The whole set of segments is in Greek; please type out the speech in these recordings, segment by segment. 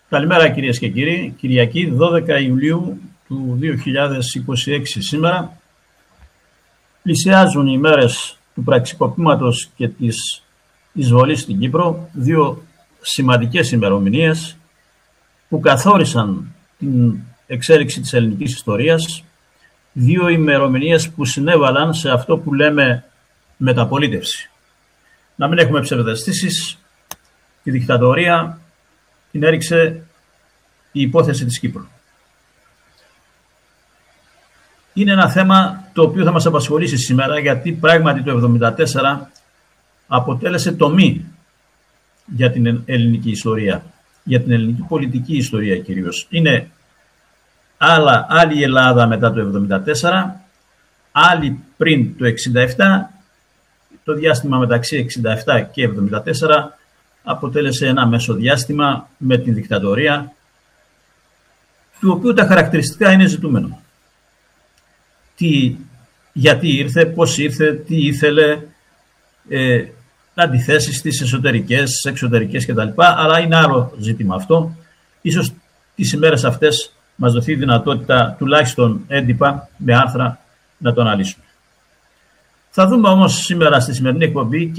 Καλημέρα κυρίες και κύριοι. Κυριακή 12 Ιουλίου του 2026 σήμερα. Πλησιάζουν οι μέρες του πραξικοπήματος και της εισβολής στην Κύπρο, δύο σημαντικές ημερομηνίες που καθόρισαν την εξέλιξη της ελληνικής ιστορίας, δύο ημερομηνίες που συνέβαλαν σε αυτό που λέμε μεταπολίτευση. Να μην έχουμε ψευδαισθήσεις, τη δικτατορία την έριξε η υπόθεση της Κύπρου. Είναι ένα θέμα το οποίο θα μας απασχολήσει σήμερα, γιατί πράγματι το 1974 αποτέλεσε τομή για την ελληνική ιστορία, για την ελληνική πολιτική ιστορία κυρίως. Είναι άλλη Ελλάδα μετά το 1974, άλλη πριν το 1967, το διάστημα μεταξύ 1967 και 1974 αποτέλεσε ένα μεσοδιάστημα με την δικτατορία, του οποίου τα χαρακτηριστικά είναι ζητούμενο. Γιατί ήρθε, πώς ήρθε, τι ήθελε, αντιθέσεις στις εσωτερικές, εξωτερικές κτλ. Αλλά είναι άλλο ζήτημα αυτό. Ίσως τις ημέρες αυτές μας δοθεί η δυνατότητα, τουλάχιστον έντυπα, με άρθρα, να το αναλύσουμε. Θα δούμε όμως σήμερα στη σημερινή εκπομπή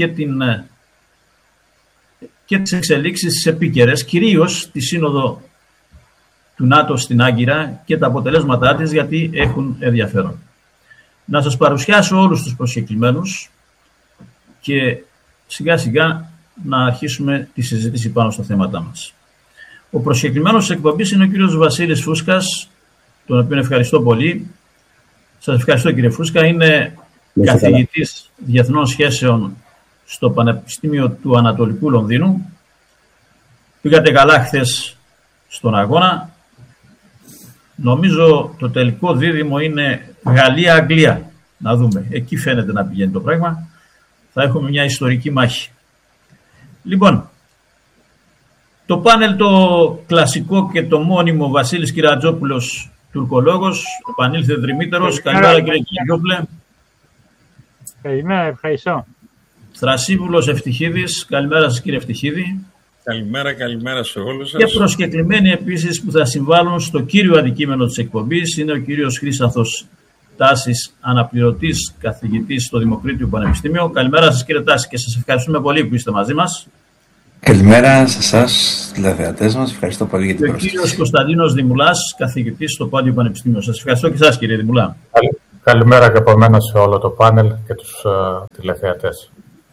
και τις εξελίξεις τις επίκαιρες, κυρίως τη σύνοδο του ΝΑΤΟ στην Άγκυρα και τα αποτελέσματά της, γιατί έχουν ενδιαφέρον. Να σας παρουσιάσω όλους τους προσκεκλημένους και σιγά σιγά να αρχίσουμε τη συζήτηση πάνω στα θέματά μας. Ο προσκεκλημένος της εκπομπής είναι ο κύριος Βασίλης Φούσκας, τον οποίο ευχαριστώ πολύ. Σας ευχαριστώ κύριε Φούσκα. Είναι καθηγητής διεθνών σχέσεων στο Πανεπιστήμιο του Ανατολικού Λονδίνου. Πήγατε καλά χθες στον αγώνα. Νομίζω το τελικό δίδυμο είναι Γαλλία-Αγγλία. Να δούμε. Εκεί φαίνεται να πηγαίνει το πράγμα. Θα έχουμε μια ιστορική μάχη. Λοιπόν, το πάνελ το κλασικό και το μόνιμο, Βασίλης Κυρατζόπουλος, τουρκολόγος, επανήλθε δρυμύτερος. Καλημέρα κύριε Κυρατζόπουλε. Καλημέρα, ευχαριστώ. Θρασίβουλος Ευτυχίδης. Καλημέρα σας κύριε Ευτυχίδη. Καλημέρα σε όλους σας. Και προσκεκλημένοι επίσης που θα συμβάλλουν στο κύριο αντικείμενο της εκπομπής είναι ο κύριος Χρύσανθος Τάσης, αναπληρωτής καθηγητής στο Δημοκρίτιο Πανεπιστήμιο. Καλημέρα σας κύριε Τάση και σας ευχαριστούμε πολύ που είστε μαζί μας. Καλημέρα σε εσάς, τηλεθεατές μας. Ευχαριστώ πολύ για την πρόσκληση. Και ο κύριος Κωνσταντίνος Δημουλάς, καθηγητής στο Πάντιο Πανεπιστήμιο. Σας ευχαριστώ και εσάς κύριε Δημουλά. Καλημέρα και από μένα σε όλο το πάνελ και τους τηλεθεατές.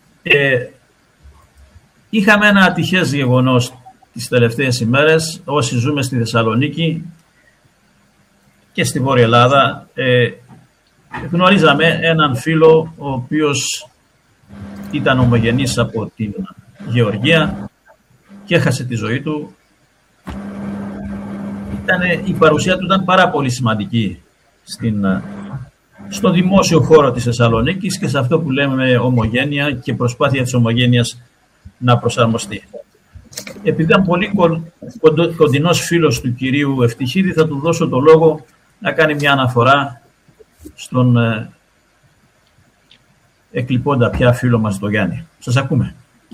Είχαμε ένα ατυχές γεγονός τις τελευταίες ημέρες. Όσοι ζούμε στη Θεσσαλονίκη και στη Βόρεια Ελλάδα, γνωρίζαμε έναν φίλο ο οποίος ήταν ομογενής από την Γεωργία και έχασε τη ζωή του. Η παρουσία του ήταν πάρα πολύ σημαντική στο δημόσιο χώρο της Θεσσαλονίκης και σε αυτό που λέμε ομογένεια και προσπάθεια της ομογένειας να προσαρμοστεί. Επειδή ήταν πολύ κοντινός φίλος του κυρίου Ευτυχίδη, θα του δώσω το λόγο να κάνει μια αναφορά στον εκλειπώντα πια φίλο μας τον Γιάννη. Σας ακούμε.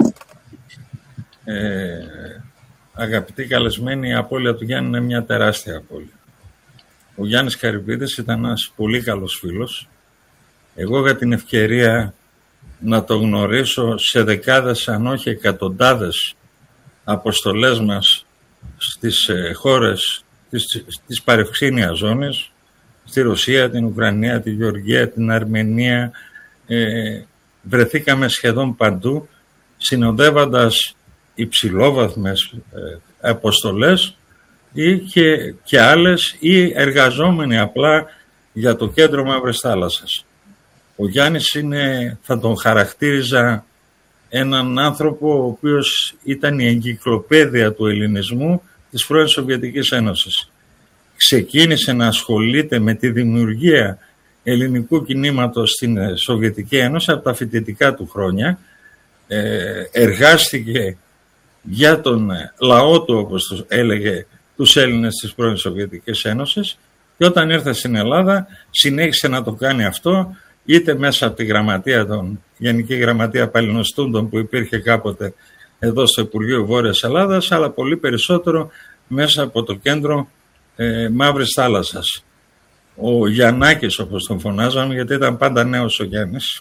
Αγαπητοί καλεσμένοι, η απώλεια του Γιάννη είναι μια τεράστια απώλεια. Ο Γιάννης Καρυπίδης ήταν ένας πολύ καλός φίλος. Εγώ είχα την ευκαιρία να το γνωρίσω σε δεκάδες, αν όχι εκατοντάδες αποστολές μας στις χώρες της παρευξήνιας ζώνης, στη Ρωσία, την Ουκρανία, τη Γεωργία, την Αρμενία. Βρεθήκαμε σχεδόν παντού, συνοδεύοντας υψηλόβαθμες αποστολές ή και άλλες ή εργαζόμενοι απλά για το κέντρο Μαύρης Θάλασσας. Ο Γιάννης θα τον χαρακτήριζα έναν άνθρωπο ο οποίος ήταν η εγκυκλοπαίδεια του ελληνισμού της πρώην Σοβιετικής Ένωσης. Ξεκίνησε να ασχολείται με τη δημιουργία ελληνικού κινήματος στην Σοβιετική Ένωση από τα φοιτητικά του χρόνια. Εργάστηκε για τον λαό του, όπως τους έλεγε, τους Έλληνες της πρώην Σοβιετικής Ένωσης, και όταν ήρθε στην Ελλάδα συνέχισε να το κάνει αυτό, είτε μέσα από τη γραμματεία Γενική Γραμματεία Παλαινοστούντων που υπήρχε κάποτε εδώ στο Υπουργείο Βόρειας Ελλάδας, αλλά πολύ περισσότερο μέσα από το κέντρο Μαύρης Θάλασσας. Ο Γιαννάκης, όπως τον φωνάζαμε, γιατί ήταν πάντα νέος ο Γιάννης,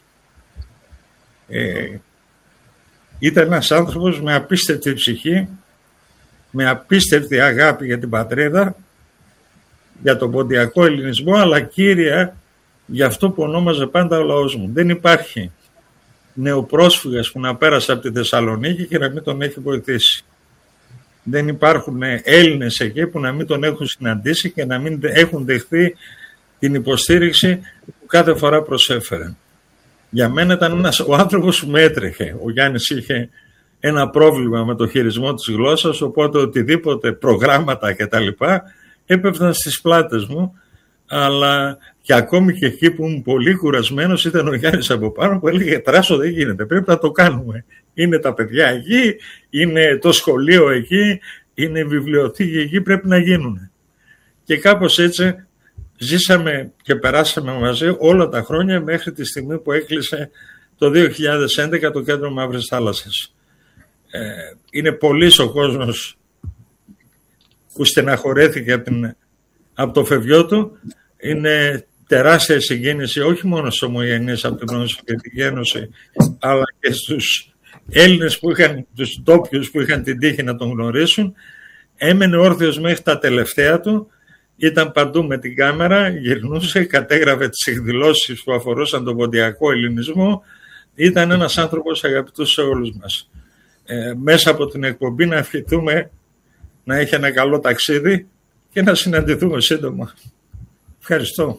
ήταν ένας άνθρωπος με απίστευτη ψυχή, με απίστευτη αγάπη για την πατρίδα, για τον ποντιακό ελληνισμό, αλλά κύρια για αυτό που ονόμαζε πάντα ο λαός μου. Δεν υπάρχει νεοπρόσφυγας που να πέρασε από τη Θεσσαλονίκη και να μην τον έχει βοηθήσει. Δεν υπάρχουν Έλληνες εκεί που να μην τον έχουν συναντήσει και να μην έχουν δεχθεί την υποστήριξη που κάθε φορά προσέφερε. Για μένα ήταν ο άνθρωπος που με έτρεχε. Ο Γιάννης είχε ένα πρόβλημα με το χειρισμό της γλώσσας, οπότε οτιδήποτε προγράμματα κτλ. Έπεφταν στις πλάτες μου, αλλά και ακόμη και εκεί που ήμουν πολύ κουρασμένος ήταν ο Γιάννης από πάνω που έλεγε «Τράσο, δεν γίνεται, πρέπει να το κάνουμε. Είναι τα παιδιά εκεί, είναι το σχολείο εκεί, είναι η βιβλιοθήκη εκεί, πρέπει να γίνουν». Και κάπως έτσι ζήσαμε και περάσαμε μαζί όλα τα χρόνια μέχρι τη στιγμή που έκλεισε το 2011 το κέντρο Μαύρης Θάλασσας. Είναι πολύς ο κόσμος που στεναχωρέθηκε από το φευγιό του. Είναι τεράστια συγκίνηση όχι μόνο στους ομογενείς από την Σοβιετική Ένωση, αλλά και στους Έλληνες τους ντόπιους που είχαν την τύχη να τον γνωρίσουν. Έμενε όρθιος μέχρι τα τελευταία του, ήταν παντού με την κάμερα, γυρνούσε, κατέγραφε τις εκδηλώσεις που αφορούσαν τον ποντιακό ελληνισμό. Ήταν ένας άνθρωπος αγαπητός σε όλους μας. Μέσα από την εκπομπή να ευχηθούμε να έχει ένα καλό ταξίδι και να συναντηθούμε σύντομα. Ευχαριστώ.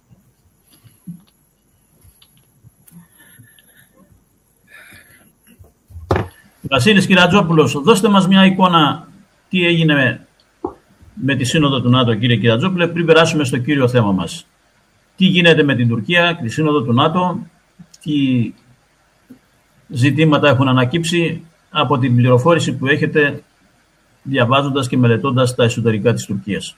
Βασίλης Κυρατζόπουλος, δώστε μας μια εικόνα τι έγινε με τη Σύνοδο του ΝΑΤΟ, κύριε Κυρατζόπουλε, πριν περάσουμε στο κύριο θέμα μας. Τι γίνεται με την Τουρκία, τη Σύνοδο του ΝΑΤΟ, τι ζητήματα έχουν ανακύψει από την πληροφόρηση που έχετε διαβάζοντας και μελετώντας τα εσωτερικά της Τουρκίας.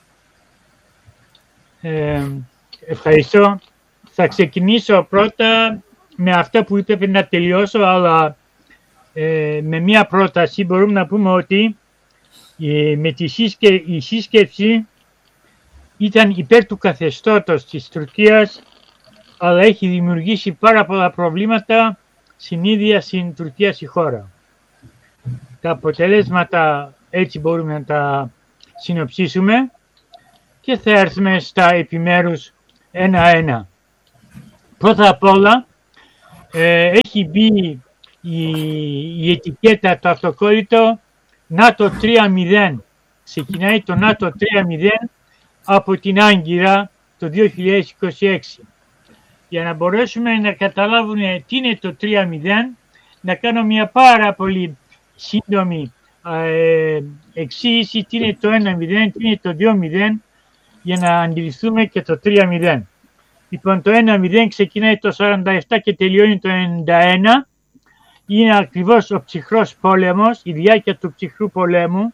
Ευχαριστώ. Θα ξεκινήσω πρώτα με αυτά που είπε πριν να τελειώσω, αλλά με μια πρόταση μπορούμε να πούμε ότι με η σύσκεψη ήταν υπέρ του καθεστώτος της Τουρκίας, αλλά έχει δημιουργήσει πάρα πολλά προβλήματα στην ίδια στην Τουρκία στη χώρα. Τα αποτελέσματα έτσι μπορούμε να τα συνοψίσουμε και θα έρθουμε στα επιμέρους ένα-ένα. Πρώτα απ' όλα έχει μπει η ετικέτα, το αυτοκόλλητο ΝΑΤΟ 3.0. Ξεκινάει το ΝΑΤΟ 3.0 από την Άγκυρα το 2026. Για να μπορέσουμε να καταλάβουμε τι είναι το 3.0, να κάνω μια πάρα πολύ σύντομη εξήγηση τι είναι το 1.0, τι είναι το 2.0, για να αντιληφθούμε και το 3.0. Λοιπόν, το 1.0 ξεκινάει το 47 και τελειώνει το 91. Είναι ακριβώς ο ψυχρός πόλεμος, η διάρκεια του ψυχρού πολέμου.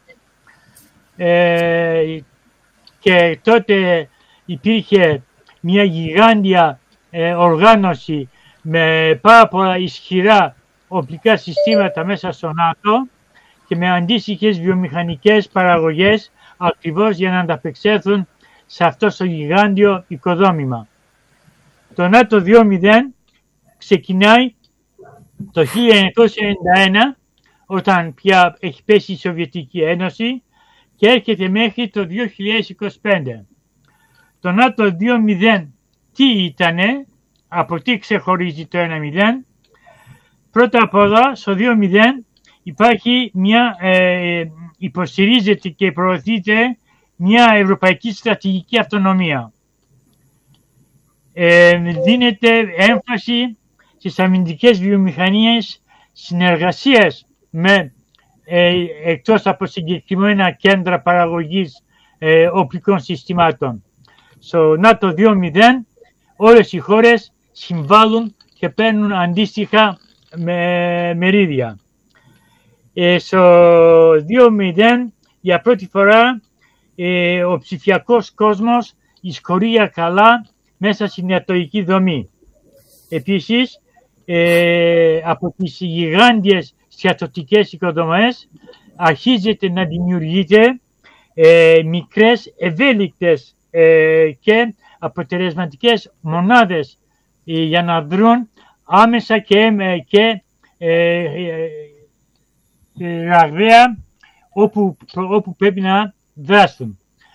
Και τότε υπήρχε μια γιγάντια οργάνωση με πάρα πολλά ισχυρά οπλικά συστήματα μέσα στο ΝΑΤΟ και με αντίστοιχες βιομηχανικές παραγωγές ακριβώς για να ανταπεξέλθουν σε αυτό το γιγάντιο οικοδόμημα. Το ΝΑΤΟ 2.0 ξεκινάει το 1991, όταν πια έχει πέσει η Σοβιετική Ένωση, και έρχεται μέχρι το 2025. Το ΝΑΤΟ 2.0 τι ήτανε, από τι ξεχωρίζει το 1.0? Πρώτα απ' όλα, στο 2.0 υπάρχει υποστηρίζεται και προωθείται μια ευρωπαϊκή στρατηγική αυτονομία. Δίνεται έμφαση στις αμυντικές βιομηχανίες συνεργασίας με εκτός από συγκεκριμένα κέντρα παραγωγής οπλικών συστημάτων. Στο ΝΑΤΟ 2.0 όλες οι χώρες συμβάλλουν και παίρνουν αντίστοιχα μερίδια. Στο 2.0 για πρώτη φορά ο ψηφιακός κόσμος εισχωρεί καλά μέσα στην νατοϊκή δομή. Επίσης, από τις γιγάντιες στρατιωτικές οικοδομές αρχίζεται να δημιουργείται μικρές, ευέλικτες και αποτελεσματικές μονάδες για να δρουν άμεσα και ραγδαία όπου πρέπει να δράσουν.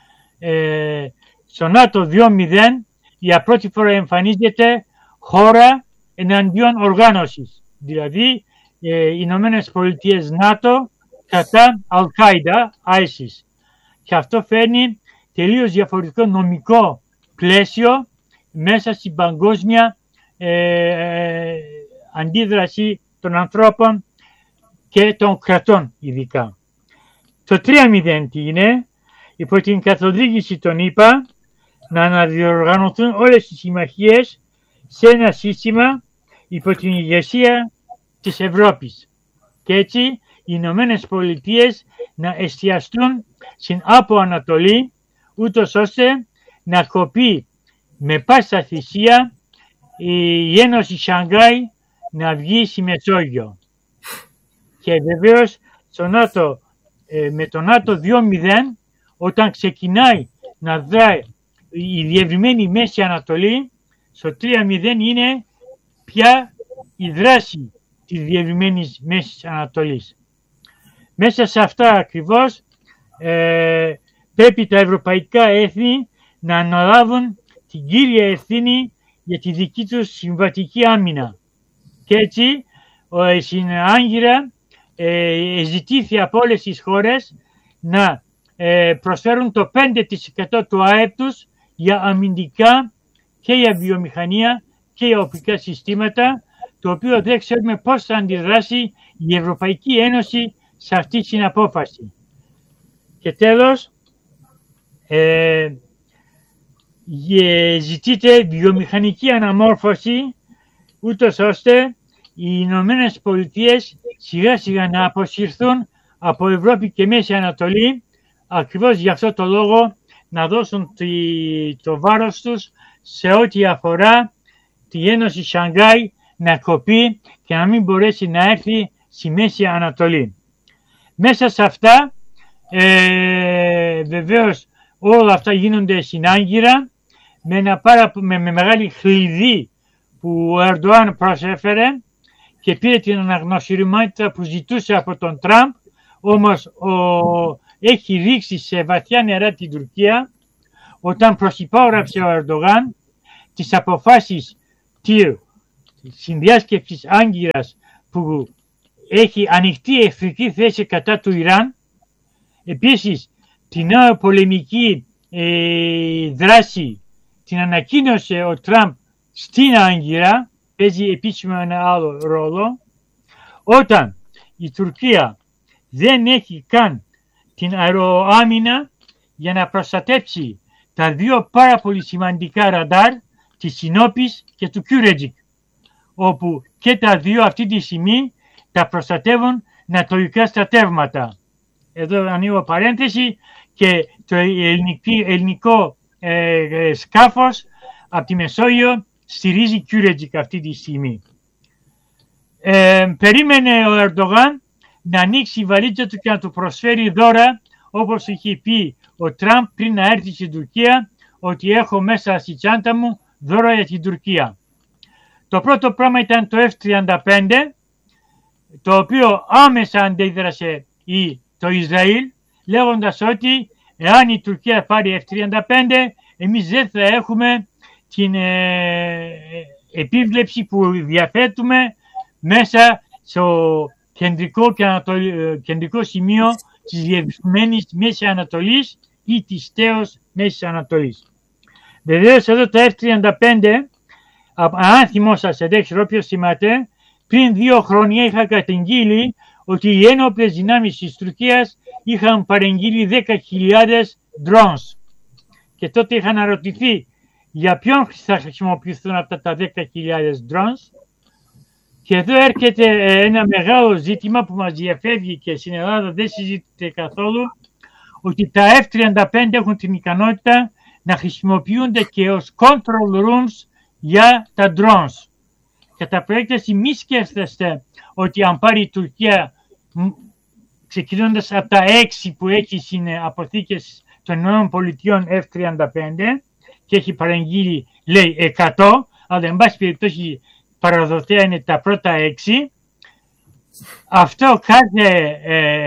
Στο ΝΑΤΟ 2.0 για πρώτη φορά εμφανίζεται χώρα εναντίον οργάνωσης, δηλαδή οι Ηνωμένες Πολιτείες ΝΑΤΟ κατά Αλ-Κάιντα, ISIS. Και αυτό φέρνει τελείως διαφορετικό νομικό πλαίσιο μέσα στην παγκόσμια αντίδραση των ανθρώπων και των κρατών ειδικά. Το 3.0 τι είναι? Υπό την καθοδήγηση των ΗΠΑ να αναδιοργανωθούν όλες οι συμμαχίες σε ένα σύστημα υπό την ηγεσία της Ευρώπης. Και έτσι οι Ηνωμένες Πολιτείες να εστιαστούν στην Άπο Ανατολή, ούτως ώστε να κοπεί με πάσα θυσία η Ένωση Σανγκάη να βγει στη Μεσόγειο. Και βεβαίως με το ΝΑΤΟ 2.0, όταν ξεκινάει να δράει η διευρυμένη Μέση Ανατολή, στο 3.0 είναι πια η δράση της διευρυμένης Μέσης Ανατολής. Μέσα σε αυτά ακριβώς πρέπει τα ευρωπαϊκά έθνη να αναλάβουν την κύρια ευθύνη για τη δική τους συμβατική άμυνα. Και έτσι στην Άγκυρα ζητήθη από όλες τις χώρες να προσφέρουν το 5% του ΑΕΠ τους για αμυντικά και για βιομηχανία και για οπλικά συστήματα, το οποίο δεν ξέρουμε πώς θα αντιδράσει η Ευρωπαϊκή Ένωση σε αυτή την απόφαση. Και τέλος, ζητείται βιομηχανική αναμόρφωση, ούτως ώστε οι Ηνωμένες Πολιτείες σιγά σιγά να αποσυρθούν από Ευρώπη και Μέση Ανατολή, ακριβώς για αυτό το λόγο να δώσουν το βάρος τους σε ό,τι αφορά τη Ένωση Σανγκάη να κοπεί και να μην μπορέσει να έρθει στη Μέση Ανατολή. Μέσα σε αυτά, βεβαίως όλα αυτά γίνονται στην Άγκυρα με μεγάλη χλειδί που ο Ερντοάν προσέφερε και πήρε την αναγνωσιμότητα που ζητούσε από τον Τραμπ, όμως έχει ρίξει σε βαθιά νερά την Τουρκία όταν προσυπόγραψε ο Ερντογάν τις αποφάσεις της συνδιάσκεψης Άγκυρας που έχει ανοιχτή εχθρική θέση κατά του Ιράν. Επίσης την νέα πολεμική δράση την ανακοίνωσε ο Τραμπ στην Άγκυρα, παίζει επίσημα ένα άλλο ρόλο. Όταν η Τουρκία δεν έχει καν την αεροάμυνα για να προστατέψει τα δύο πάρα πολύ σημαντικά ραντάρ της Συνόπης και του Κιούρετζικ, όπου και τα δύο αυτή τη στιγμή τα προστατεύουν νατοϊκά στρατεύματα. Εδώ ανοίγω παρένθεση και το ελληνικό σκάφος από τη Μεσόγειο στηρίζει Κιούρετζικ αυτή τη στιγμή. Περίμενε ο Ερντογάν να ανοίξει η βαλίτσα του και να του προσφέρει δώρα, όπως είχε πει ο Τραμπ πριν να έρθει στην Τουρκία, ότι έχω μέσα στη τσάντα μου δώρα για την Τουρκία. Το πρώτο πράγμα ήταν το F-35, το οποίο άμεσα αντέδρασε το Ισραήλ, λέγοντας ότι εάν η Τουρκία πάρει F-35, εμείς δεν θα έχουμε την επίβλεψη που διαθέτουμε μέσα στο κεντρικό σημείο της διευρυμένης Μέσης Ανατολής ή της τέως Μέσης Ανατολής. Βεβαίως εδώ το F-35, αν θυμόσαστε, δεν ξέρω ποιος θυμάται, πριν 2 χρόνια είχα καταγγείλει ότι οι ένοπλες δυνάμεις της Τουρκίας είχαν παρεγγείλει 10.000 drones. Και τότε είχα αναρωτηθεί για ποιον θα χρησιμοποιηθούν αυτά τα 10.000 drones. Και εδώ έρχεται ένα μεγάλο ζήτημα που μας διαφεύγει και στην Ελλάδα δεν συζητείται καθόλου, ότι τα F-35 έχουν την ικανότητα να χρησιμοποιούνται και ως control rooms για τα drones. Κατά περίπτωση μη σκέφτεστε ότι αν πάρει η Τουρκία ξεκινώντας από τα 6 που έχει στις αποθήκες των ΗΠΑ F-35 και έχει παραγγείλει, λέει, 100, αλλά εν πάση περιπτώσει παραδοτέα είναι τα πρώτα 6. Αυτό κάθε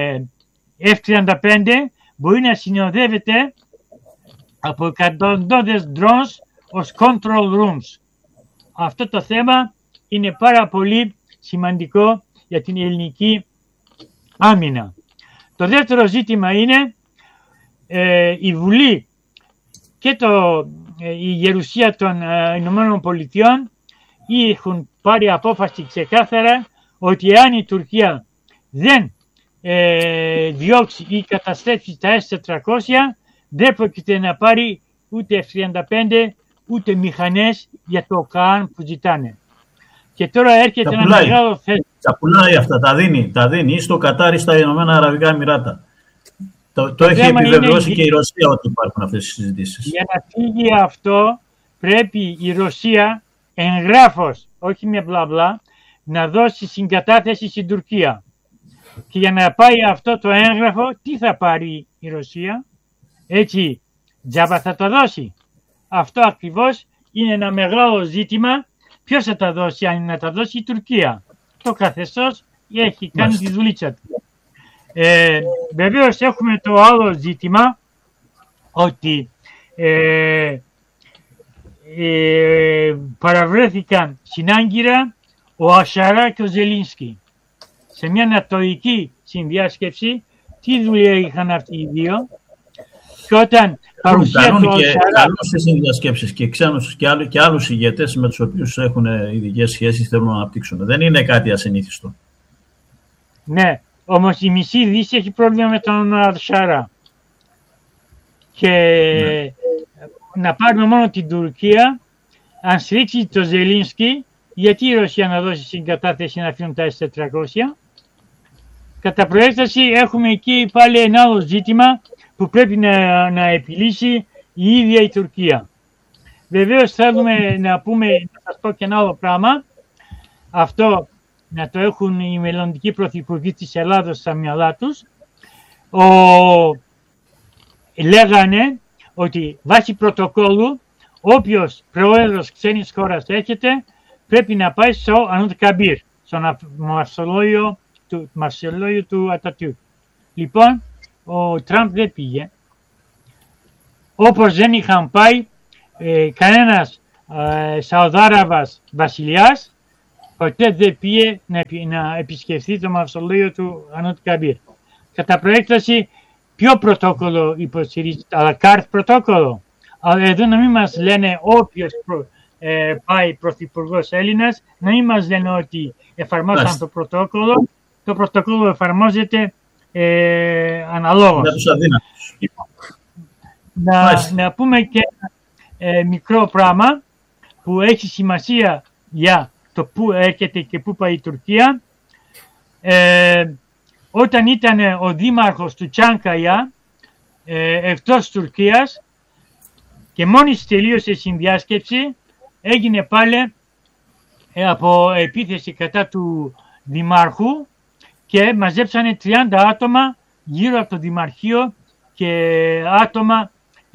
F-35 μπορεί να συνοδεύεται από εκατοντάδες drones ως control rooms. Αυτό το θέμα είναι πάρα πολύ σημαντικό για την ελληνική άμυνα. Το δεύτερο ζήτημα είναι η Βουλή και η Γερουσία των Ηνωμένων Πολιτειών έχουν πάρει απόφαση ξεκάθαρα ότι εάν η Τουρκία δεν διώξει ή καταστρέψει τα S-400, δεν πρόκειται να πάρει ούτε F-35 ούτε μηχανές για το ΚΑΑΝ που ζητάνε. Και τώρα έρχεται ένα μεγάλο θέμα. Τα πουλάει αυτά, τα δίνει στο Κατάρ ή στα Ηνωμένα Αραβικά Εμιράτα. Το έχει επιβεβαιώσει και η Ρωσία ότι υπάρχουν αυτές οι συζητήσεις. Για να φύγει αυτό πρέπει η Ρωσία εγγράφος, όχι με μπλα μπλα, να δώσει συγκατάθεση στην Τουρκία. Και για να πάει αυτό το έγγραφο, τι θα πάρει η Ρωσία? Έτσι, τζάμπα θα το δώσει. Αυτό ακριβώς είναι ένα μεγάλο ζήτημα. Ποιος θα τα δώσει? Αν να τα δώσει η Τουρκία. Το καθεστώς έχει κάνει τη δουλίτσα του. Βεβαίως έχουμε το άλλο ζήτημα ότι παραβρέθηκαν στην Άγκυρα ο Ασαρά και ο Ζελίνσκι. Σε μια ανατολική συνδιάσκεψη, τι δουλειά είχαν αυτοί οι δύο? Και όταν παρουσία του Ασαρά... Καλούν στις συνδιασκέψεις και ξένους και άλλους ηγέτες με τους οποίους έχουν ειδικές σχέσεις, θέλουν να αναπτύξουν. Δεν είναι κάτι ασυνήθιστο. Ναι, όμως η μισή Δύση έχει πρόβλημα με τον Ασαρά. Και να πάρουμε μόνο την Τουρκία, αν στηρίξει το Ζελίνσκι, γιατί η Ρωσία να δώσει συγκατάθεση να αφήνουν τα S-400? Κατά προέκταση έχουμε εκεί πάλι ένα άλλο ζήτημα που πρέπει να επιλύσει η ίδια η Τουρκία. Βεβαίως θέλουμε να σας πω και ένα άλλο πράγμα. Αυτό να το έχουν οι μελλοντικοί πρωθυπουργοί της Ελλάδος στα μυαλά τους. Λέγανε ότι βάσει πρωτοκόλλου όποιος πρόεδρος ξένης χώρας έρχεται πρέπει να πάει στο Ανούτ Καμπίρ, στο μαυσολόγιο του Ατατούρκ. Λοιπόν, ο Τραμπ δεν πήγε. Όπως δεν είχαν πάει κανένας Σαουδάραβας βασιλιάς, ποτέ δεν πήγε να επισκεφθεί το μαυσολόγιο του Ανούτ Καμπίρ. Κατά προέκταση, ποιο πρωτόκολλο υποστηρίζει? Αλακάρτ πρωτόκολλο. Αλλά εδώ να μην μας λένε όποιος πάει πρωθυπουργός Έλληνας, να μην μας λένε ότι εφαρμόσαν το πρωτόκολλο. Το πρωτόκολλο εφαρμόζεται αναλόγως. Για τους αδύνατους. Να πούμε και ένα μικρό πράγμα που έχει σημασία για το πού έρχεται και πού πάει η Τουρκία. Όταν ήταν ο δήμαρχος του Τσάνκαια εκτός Τουρκίας και μόλις τελείωσε η συνδιάσκεψη, έγινε πάλι από επίθεση κατά του δημάρχου και μαζέψανε 30 άτομα γύρω από το δημαρχείο και άτομα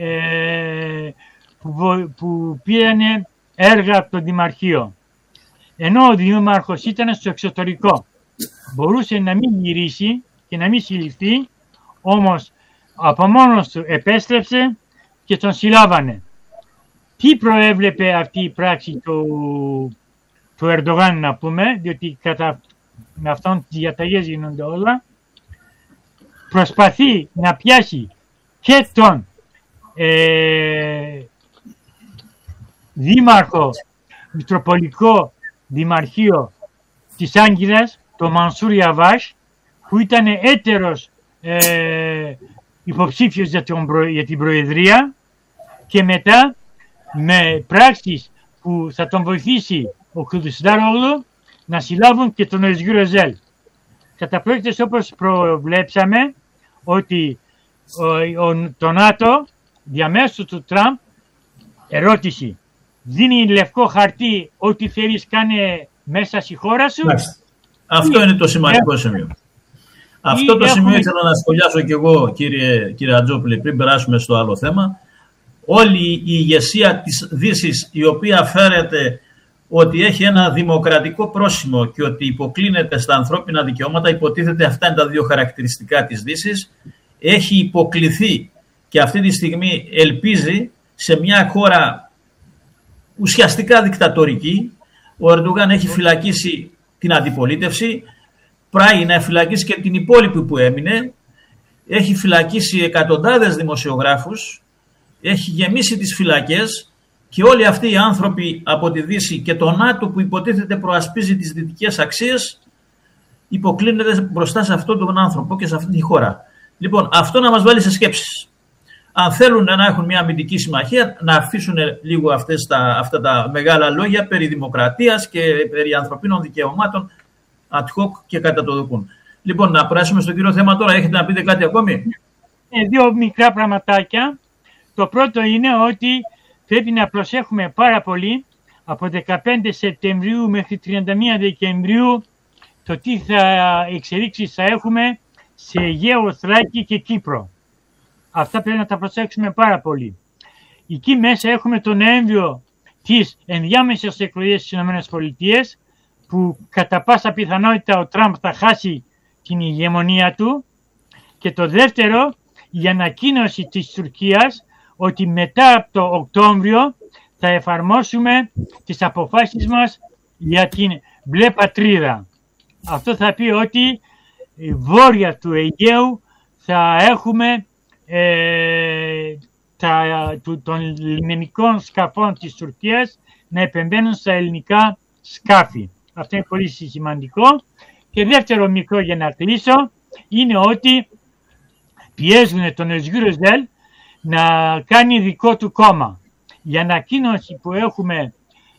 που πήρανε έργα από το δημαρχείο. Ενώ ο δήμαρχος ήταν στο εξωτερικό. Μπορούσε να μην γυρίσει και να μην συλληφθεί, όμως από μόνος του επέστρεψε και τον συλλάβανε. Τι προέβλεπε αυτή η πράξη του Ερντογάν, να πούμε, διότι κατά με αυτόν τις διαταγές γίνονται όλα, προσπαθεί να πιάσει και τον δήμαρχο, μητροπολικό δημαρχείο της Άγκυρας, το Μανσούρ Ιαβάς, που ήταν έτερος υποψήφιος για την Προεδρία, και μετά με πράξεις που θα τον βοηθήσει ο Κιλισδάρογλου να συλλάβουν και τον Özgür Özel. Κατά πρόκειται, όπως προβλέψαμε, ότι το ΝΑΤΟ διαμέσου του Τραμπ, ερώτηση, δίνει λευκό χαρτί, ό,τι θέλεις κάνε μέσα στη χώρα σου. Αυτό είναι το σημαντικό σημείο. Αυτό το σημείο ήθελα να σχολιάσω και εγώ, κύριε Ατζόπουλε, πριν περάσουμε στο άλλο θέμα. Όλη η ηγεσία της Δύσης, η οποία φέρεται ότι έχει ένα δημοκρατικό πρόσημο και ότι υποκλίνεται στα ανθρώπινα δικαιώματα, υποτίθεται αυτά είναι τα δύο χαρακτηριστικά της Δύσης, έχει υποκληθεί και αυτή τη στιγμή ελπίζει σε μια χώρα ουσιαστικά δικτατορική. Ο Ερντογάν έχει φυλακίσει την αντιπολίτευση, πράει να φυλακίσει και την υπόλοιπη που έμεινε, έχει φυλακίσει εκατοντάδες δημοσιογράφους, έχει γεμίσει τις φυλακές και όλοι αυτοί οι άνθρωποι από τη Δύση και το ΝΑΤΟ που υποτίθεται προασπίζει τις δυτικές αξίες υποκλίνεται μπροστά σε αυτόν τον άνθρωπο και σε αυτή τη χώρα. Λοιπόν, αυτό να μας βάλει σε σκέψεις. Αν θέλουν να έχουν μια αμυντική συμμαχία, να αφήσουν λίγο αυτά τα μεγάλα λόγια περί δημοκρατίας και περί ανθρωπίνων δικαιωμάτων ad hoc και κατά το δοκούν. Λοιπόν, να περάσουμε στο κύριο θέμα τώρα. Έχετε να πείτε κάτι ακόμη? Δύο μικρά πραγματάκια. Το πρώτο είναι ότι πρέπει να προσέχουμε πάρα πολύ από 15 Σεπτεμβρίου μέχρι 31 Δεκεμβρίου το τι εξελίξεις θα έχουμε σε Αιγαίο, Θράκη και Κύπρο. Αυτά πρέπει να τα προσέξουμε πάρα πολύ. Εκεί μέσα έχουμε τον Νοέμβριο τις ενδιάμεσες εκλογές στις ΗΠΑ, που κατά πάσα πιθανότητα ο Τραμπ θα χάσει την ηγεμονία του. Και το δεύτερο, η ανακοίνωση της Τουρκίας ότι μετά από το Οκτώβριο θα εφαρμόσουμε τις αποφάσεις μας για την μπλε πατρίδα. Αυτό θα πει ότι βόρεια του Αιγαίου θα έχουμε των λιμενικών σκαφών της Τουρκίας να επεμβαίνουν στα ελληνικά σκάφη. Αυτό είναι πολύ σημαντικό. Και δεύτερο μικρό για να κλείσω είναι ότι πιέζουν τον Özgür να κάνει δικό του κόμμα. Η ανακοίνωση που έχουμε,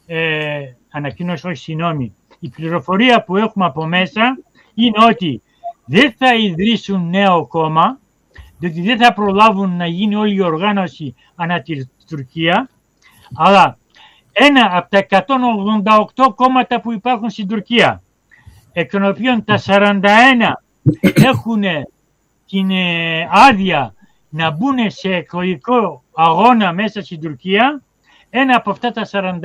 η πληροφορία που έχουμε από μέσα είναι ότι δεν θα ιδρύσουν νέο κόμμα, διότι δεν θα προλάβουν να γίνει όλη η οργάνωση ανά τη Τουρκία, αλλά ένα από τα 188 κόμματα που υπάρχουν στην Τουρκία, εκ των οποίων τα 41 έχουν την άδεια να μπουν σε εκλογικό αγώνα μέσα στην Τουρκία, ένα από αυτά τα 41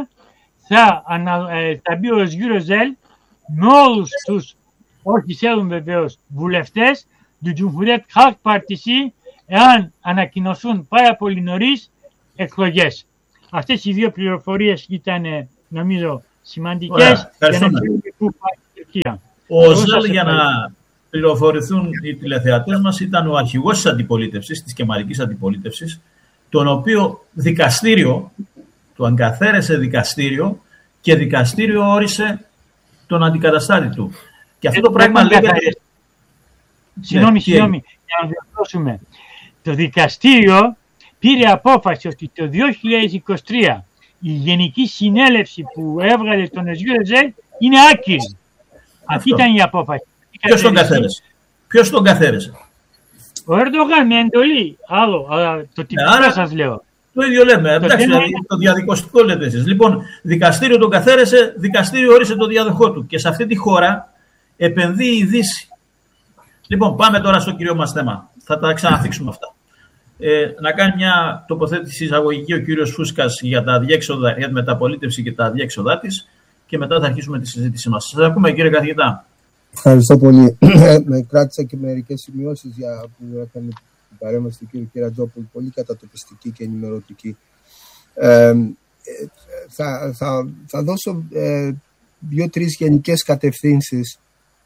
θα μπει ο Özgür Özel με όλους τους, όχι θέλουν βεβαίως, βουλευτές του Cumhuriyet Halk Partisi, εάν ανακοινωθούν πάρα πολύ νωρίς εκλογές. Αυτές οι δύο πληροφορίες ήταν, νομίζω, σημαντικές για να ξέρουμε πού πάει η Τουρκία. Ο Özel, για να πληροφορηθούν οι τηλεθεατές μας, ήταν ο αρχηγός της αντιπολίτευσης, της κεμαλικής αντιπολίτευσης, τον οποίο δικαστήριο, του αγκαθαίρεσε δικαστήριο και δικαστήριο όρισε τον αντικαταστάτη του. Και αυτό το πράγμα λέγεται... Συγγνώμη, για να διορθώσουμε. Το δικαστήριο πήρε απόφαση ότι το 2023 η Γενική Συνέλευση που έβγαλε τον Özgür Özel είναι άκυρη. Αυτή ήταν η απόφαση. Ποιος τον καθαίρεσε? Ο Ερντογάν με εντολή. Άλλο, αλλά το τυπικό σας λέω. Το ίδιο λέμε. Εντάξει, το διαδικαστικό λέτε εσείς. Λοιπόν, δικαστήριο τον καθαίρεσε, δικαστήριο όρισε το διαδοχό του. Και σε αυτή τη χώρα επενδύει η Δύση. Λοιπόν, πάμε τώρα στο κύριο μας θέμα. Θα τα ξαναθίξουμε αυτά. Να κάνει μια τοποθέτηση εισαγωγική ο κύριος Φούσκας για τα διέξοδα, για τη μεταπολίτευση και τα διέξοδά της, και μετά θα αρχίσουμε τη συζήτησή μας. Σας ακούμε, κύριε καθηγητά. Ευχαριστώ πολύ. Με κράτησα και μερικές σημειώσεις που έκανε την παρέμβαση του κύριου Κερατζόπουλου, πολύ κατατοπιστική και ενημερωτική. Θα δώσω 2-3 γενικές κατευθύνσεις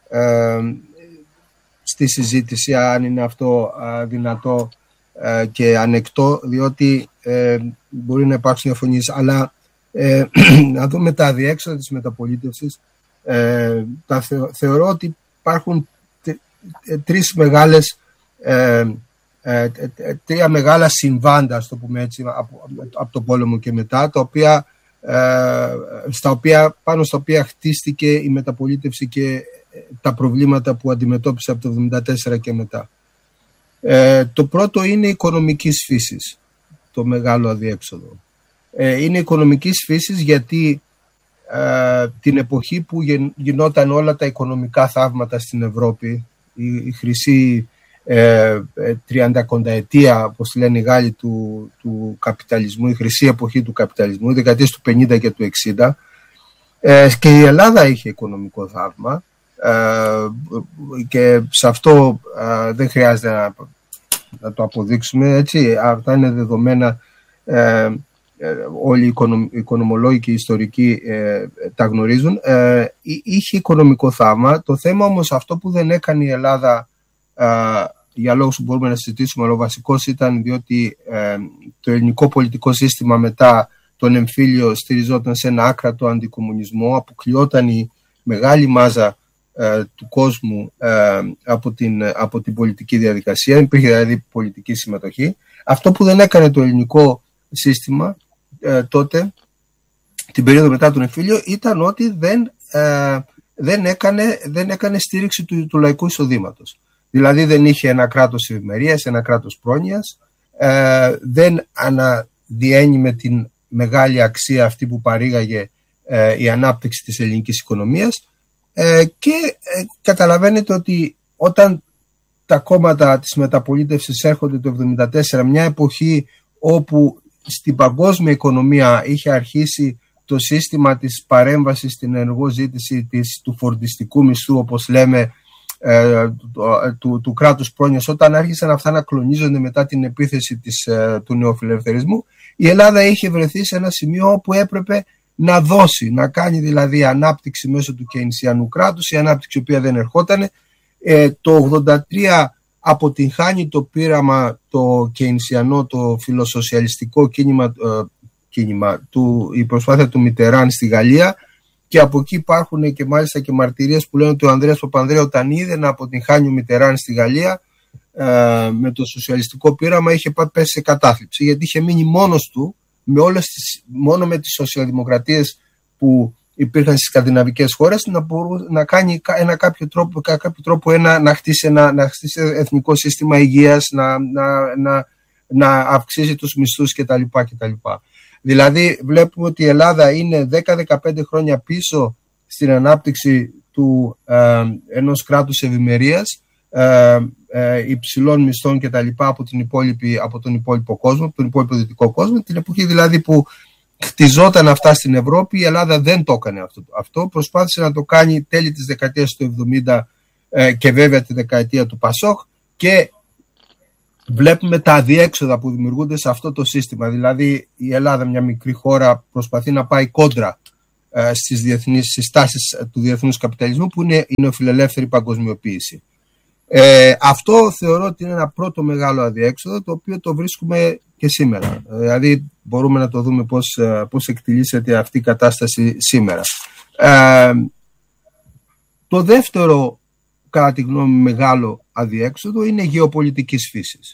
στη συζήτηση, αν είναι αυτό δυνατό και ανεκτό, διότι μπορεί να υπάρξουν διαφωνίες, αλλά να δούμε τα διέξοδα της μεταπολίτευσης. Θεωρώ ότι υπάρχουν τρία μεγάλα συμβάντα, ας το πούμε έτσι, από τον πόλεμο και μετά, πάνω στα οποία χτίστηκε η μεταπολίτευση και τα προβλήματα που αντιμετώπισε από το 1974 και μετά. Το πρώτο είναι οικονομικής φύσης, το μεγάλο αδιέξοδο. Είναι οικονομικής φύσης γιατί την εποχή που γινόταν όλα τα οικονομικά θαύματα στην Ευρώπη, η χρυσή 30 όπως λένε οι Γάλλοι του καπιταλισμού, η χρυσή εποχή του καπιταλισμού, οι δεκαετίες του 50 και του 60, και η Ελλάδα είχε οικονομικό θαύμα, και σε αυτό δεν χρειάζεται να το αποδείξουμε, έτσι. Αυτά είναι δεδομένα, όλοι οι οικονομολόγοι και οι ιστορικοί τα γνωρίζουν. Είχε οικονομικό θαύμα. Το θέμα όμως αυτό που δεν έκανε η Ελλάδα, για λόγους που μπορούμε να συζητήσουμε, αλλά ο βασικός ήταν διότι το ελληνικό πολιτικό σύστημα μετά τον εμφύλιο στηριζόταν σε ένα άκρατο αντικομμουνισμό, αποκλειόταν η μεγάλη μάζα του κόσμου από την πολιτική διαδικασία, υπήρχε δηλαδή πολιτική συμμετοχή. Αυτό που δεν έκανε το ελληνικό σύστημα τότε, την περίοδο μετά τον εμφύλιο, ήταν ότι δεν έκανε στήριξη του λαϊκού εισοδήματος. Δηλαδή δεν είχε ένα κράτος ευημερίας, ένα κράτος πρόνοιας, δεν αναδιένει με την μεγάλη αξία αυτή που παρήγαγε η ανάπτυξη της ελληνικής οικονομίας, και καταλαβαίνετε ότι όταν τα κόμματα της μεταπολίτευσης έρχονται το 1974, μια εποχή όπου στην παγκόσμια οικονομία είχε αρχίσει το σύστημα της παρέμβασης στην ενεργό ζήτηση του φορτιστικού μισθού, όπως λέμε, του κράτους πρόνοιας, όταν άρχισαν αυτά να κλονίζονται μετά την επίθεση του νεοφιλελευθερισμού, η Ελλάδα είχε βρεθεί σε ένα σημείο όπου έπρεπε να δώσει, να κάνει δηλαδή ανάπτυξη μέσω του κεινσιανού κράτους, η ανάπτυξη η οποία δεν ερχόταν. Το 1983 αποτυγχάνει το πείραμα το κεινσιανό, το φιλοσοσιαλιστικό κίνημα η προσπάθεια του Μιτεράν στη Γαλλία, και από εκεί υπάρχουν και μάλιστα και μαρτυρίες που λένε ότι ο Ανδρέας Παπανδρέου, όταν είδε να αποτυγχάνει ο Μιτεράν στη Γαλλία με το σοσιαλιστικό πείραμα, είχε πέσει σε κατάθλιψη, γιατί είχε μείνει μόνος του μόνο με τις σοσιαλδημοκρατίες που υπήρχαν στις σκανδιναβικές χώρες, να κάνει κάποιο τρόπο να χτίσει εθνικό σύστημα υγείας, να αυξήσει τους μισθούς κτλ. Δηλαδή βλέπουμε ότι η Ελλάδα είναι 10-15 χρόνια πίσω στην ανάπτυξη ενός κράτους ευημερίας, υψηλών μισθών κτλ. Από τον υπόλοιπο κόσμο, από τον υπόλοιπο δυτικό κόσμο, την εποχή δηλαδή που χτιζόταν αυτά στην Ευρώπη. Η Ελλάδα δεν το έκανε αυτό. Προσπάθησε να το κάνει τέλη της δεκαετίας του 70 και βέβαια τη δεκαετία του Πασόκ, και βλέπουμε τα αδιέξοδα που δημιουργούνται σε αυτό το σύστημα. Δηλαδή η Ελλάδα, μια μικρή χώρα, προσπαθεί να πάει κόντρα στις τάσεις του διεθνούς καπιταλισμού, που είναι η νεοφιλελεύθερη παγκοσμιοποίηση. Αυτό θεωρώ ότι είναι ένα πρώτο μεγάλο αδιέξοδο, το οποίο το βρίσκουμε και σήμερα. Δηλαδή μπορούμε να το δούμε πώς εκτιλήσεται αυτή η κατάσταση σήμερα. Το δεύτερο, κατά τη γνώμη μου, μεγάλο αδιέξοδο είναι γεωπολιτικής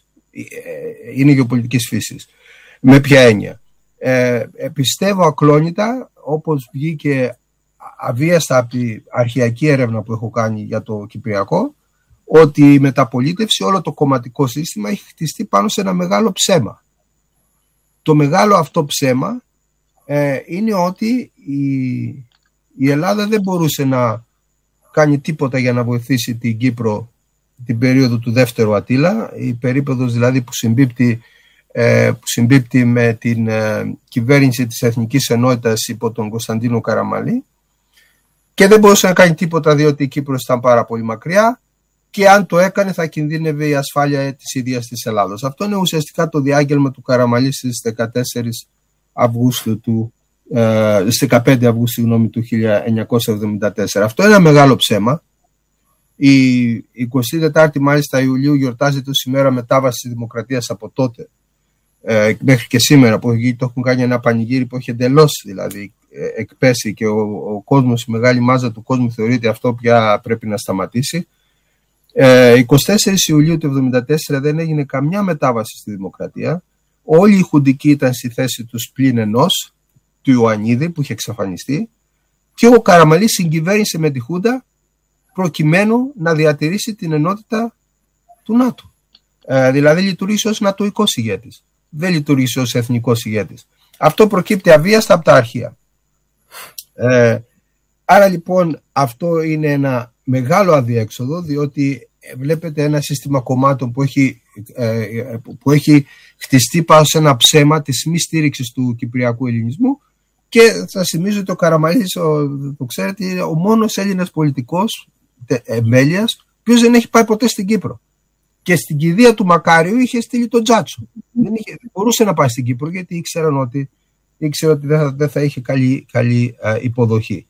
φύσης. Με ποια έννοια? Πιστεύω ακλόνητα, όπως βγήκε αβίαστα από την αρχαιακή έρευνα που έχω κάνει για το Κυπριακό, ότι η μεταπολίτευση, όλο το κομματικό σύστημα έχει χτιστεί πάνω σε ένα μεγάλο ψέμα. Το μεγάλο αυτό ψέμα είναι ότι η Ελλάδα δεν μπορούσε να κάνει τίποτα για να βοηθήσει την Κύπρο την περίοδο του δεύτερου Ατήλα, η περίποδος δηλαδή που συμπίπτει με την κυβέρνηση της Εθνικής Ενότητας υπό τον Κωνσταντίνο Καραμανλή, και δεν μπορούσε να κάνει τίποτα διότι η Κύπρος ήταν πάρα πολύ μακριά, και αν το έκανε θα κινδύνευε η ασφάλεια της ίδιας της Ελλάδος. Αυτό είναι ουσιαστικά το διάγγελμα του Καραμανλή στις 15 Αυγούστου του 1974. Αυτό είναι ένα μεγάλο ψέμα. Η 24η μάλιστα Ιουλίου γιορτάζεται ως ημέρα μετάβασης της δημοκρατίας από τότε μέχρι και σήμερα, που το έχουν κάνει ένα πανηγύρι που έχει εντελώς δηλαδή εκπέσει, και ο κόσμος, η μεγάλη μάζα του κόσμου θεωρεί ότι αυτό πια πρέπει να σταματήσει. 24 Ιουλίου του 1974 δεν έγινε καμιά μετάβαση στη δημοκρατία. Όλοι οι χουντικοί ήταν στη θέση τους πλην ενός, του Ιωαννίδη που είχε εξαφανιστεί, και ο Καραμανλής συγκυβέρνησε με τη Χούντα προκειμένου να διατηρήσει την ενότητα του ΝΑΤΟ. Δηλαδή λειτουργήσε ως νατοικός ηγέτης, δεν λειτουργήσε ως εθνικός ηγέτης. Αυτό προκύπτει αβίαστα από τα αρχεία. Άρα λοιπόν αυτό είναι ένα μεγάλο αδιέξοδο, διότι βλέπετε ένα σύστημα κομμάτων που έχει χτιστεί πάνω σε ένα ψέμα της μη στήριξης του κυπριακού ελληνισμού. Και θα θυμίζω ότι ο Καραμανλής, το ξέρετε, είναι ο μόνος Έλληνας πολιτικός εμβέλειας, ο οποίος δεν έχει πάει ποτέ στην Κύπρο. Και στην κηδεία του Μακάριου είχε στείλει τον Τζάτσο. Δεν μπορούσε να πάει στην Κύπρο, γιατί ήξερε ότι δεν θα είχε καλή υποδοχή.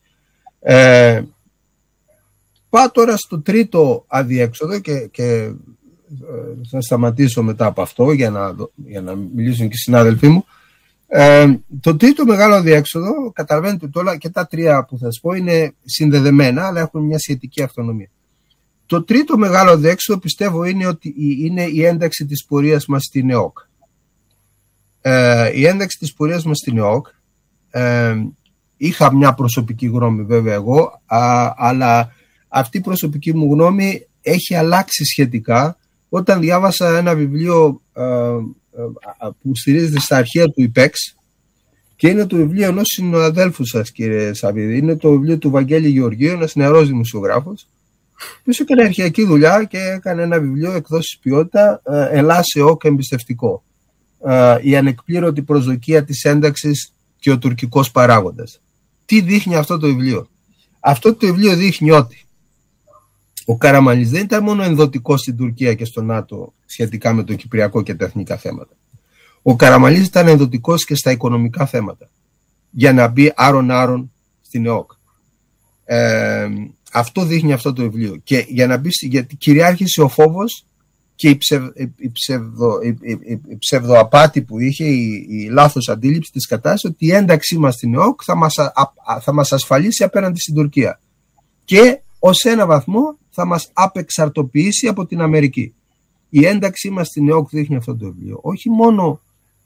Πάω τώρα στο τρίτο αδιέξοδο και θα σταματήσω μετά από αυτό για να μιλήσουν και οι συνάδελφοί μου. Το τρίτο μεγάλο αδιέξοδο, καταλαβαίνετε ότι όλα και τα τρία που θα σας πω είναι συνδεδεμένα, αλλά έχουν μια σχετική αυτονομία. Το τρίτο μεγάλο αδιέξοδο πιστεύω είναι η ένταξη της πορείας μας στην ΕΟΚ. Η ένταξη της πορείας μας στην ΕΟΚ, είχα μια προσωπική γνώμη βέβαια εγώ, αλλά αυτή η προσωπική μου γνώμη έχει αλλάξει σχετικά όταν διάβασα ένα βιβλίο που στηρίζεται στα αρχεία του ΙΠΕΞ, και είναι το βιβλίο ενός συναδέλφου σας, κύριε Σαββίδη. Είναι το βιβλίο του Βαγγέλη Γεωργίου, ένας νεαρός δημοσιογράφος, που έκανε αρχαιακή δουλειά και έκανε ένα βιβλίο εκδόσεις ποιότητα, Ελλάς ΕΟΚ εμπιστευτικό. Η ανεκπλήρωτη προσδοκία της ένταξης και ο τουρκικός παράγοντας. Τι δείχνει αυτό το βιβλίο? Αυτό το βιβλίο δείχνει ότι ο Καραμανλής δεν ήταν μόνο ενδοτικός στην Τουρκία και στο ΝΑΤΟ σχετικά με το κυπριακό και τα εθνικά θέματα. Ο Καραμανλής ήταν ενδοτικός και στα οικονομικά θέματα, για να μπει άρον-άρον στην ΕΟΚ. Αυτό δείχνει αυτό το βιβλίο. Και για να μπει, γιατί κυριάρχησε ο φόβος και η ψευδοαπάτη που είχε, η λάθος αντίληψη της κατάστασης, ότι η ένταξή μας στην ΕΟΚ θα μας ασφαλίσει απέναντι στην Τουρκία. Και ως ένα βαθμό θα μας απεξαρτοποιήσει από την Αμερική. Η ένταξή μας στην ΕΟΚ δείχνει αυτό το βιβλίο. Όχι μόνο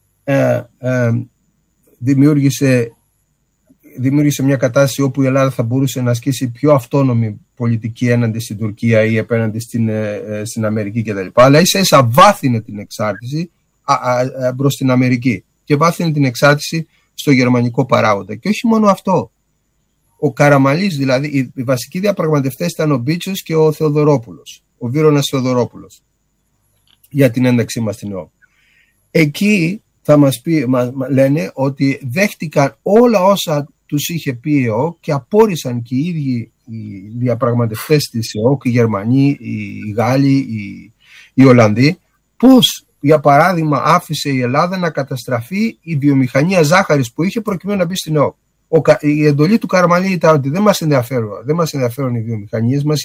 δημιούργησε μια κατάσταση όπου η Ελλάδα θα μπορούσε να ασκήσει πιο αυτόνομη πολιτική έναντι στην Τουρκία ή απέναντι στην Αμερική κτλ. Αλλά ίσα-ίσα βάθινε την εξάρτηση προς την Αμερική και βάθινε την εξάρτηση στο γερμανικό παράγοντα. Και όχι μόνο αυτό. Ο Καραμανλής, δηλαδή, οι βασικοί διαπραγματευτές ήταν ο Μπίτσος και ο Θεοδωρόπουλος, ο Βίρονας Θεοδωρόπουλος, για την ένταξή μας στην ΕΟΚ. Εκεί θα μας λένε ότι δέχτηκαν όλα όσα τους είχε πει η ΕΟΚ και απόρρισαν και οι ίδιοι οι διαπραγματευτές της ΕΟΚ, οι Γερμανοί, οι Γάλλοι, οι Ολλανδοί, πώς, για παράδειγμα, άφησε η Ελλάδα να καταστραφεί η βιομηχανία ζάχαρης που είχε προκειμένου να μπει στην ΕΟΚ. Η εντολή του Καραμανλή ήταν ότι δεν μας ενδιαφέρουν οι βιομηχανίες μας,